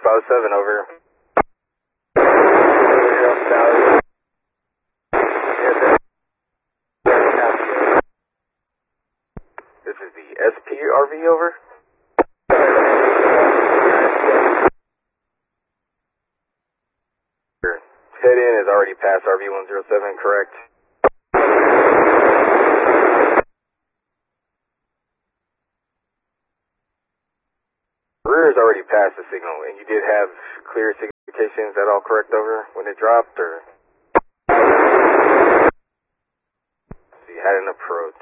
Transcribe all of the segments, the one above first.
507, over. This is the SPRV, over. Head in has already passed RV107, correct? Rear has already passed the signal, and you did have clear signification. Is that all correct, over, when it dropped, or? So you had an approach.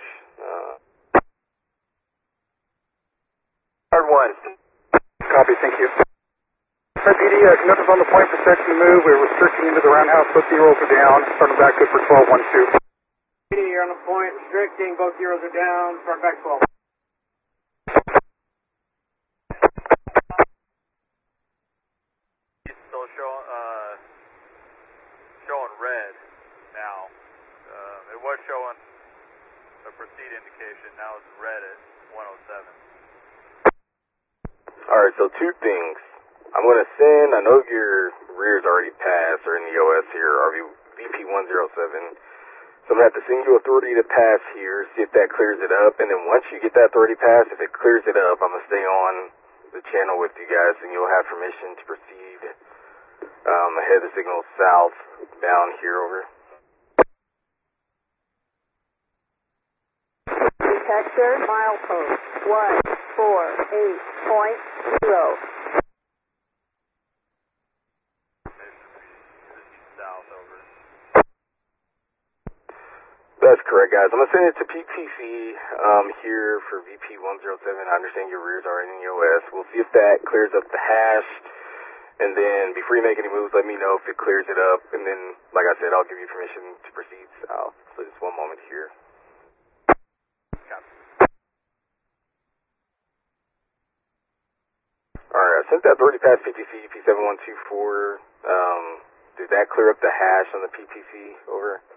Hard 1. Copy, thank you. PD, conductors on the point for section move. We're restricting into the roundhouse, both zeros are down. Starting back good for 12-1-2. PD, you're on the point, restricting, both zeros are down. Start back 12. Still showing red now. It was showing a proceed indication. Now it's red at 107. Alright, so two things. I'm going to send, I know your rear's already passed, or in the OS here, VP107. So I'm going to have to send you authority to pass here, see if that clears it up, and then once you get that authority pass, if it clears it up, I'm going to stay on the channel with you guys, and you'll have permission to proceed ahead of the signal southbound here, over. Detector, milepost 148.0. That's correct, guys. I'm going to send it to PTC here for VP107. I understand your rear's already in the OS. We'll see if that clears up the hash. And then before you make any moves, let me know if it clears it up. And then, like I said, I'll give you permission to proceed south. So just one moment here. Alright, I sent that authority past PTC, P7124. Did that clear up the hash on the PTC, over?